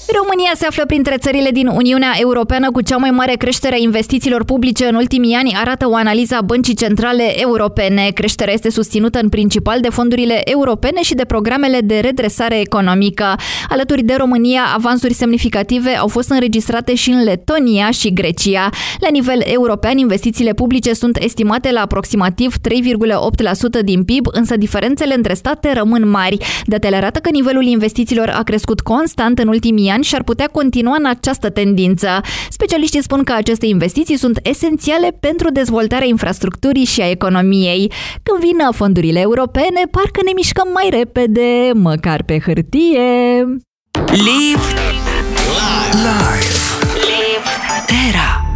România se află printre țările din Uniunea Europeană cu cea mai mare creștere a investițiilor publice în ultimii ani, arată o analiză a Băncii Centrale Europene. Creșterea este susținută în principal de fondurile europene și de programele de redresare economică. Alături de România, avansuri semnificative au fost înregistrate și în Letonia și Grecia. La nivel european, investițiile publice sunt estimate la aproximativ 3,8% din PIB, însă diferențele între state rămân mari. Datele arată că nivelul investițiilor a crescut constant în ultimii ani și ar putea continua în această tendință. Specialiștii spun că aceste investiții sunt esențiale pentru dezvoltarea infrastructurii și a economiei. Când vin fondurile europene, parcă ne mișcăm mai repede, măcar pe hârtie. Live Terra.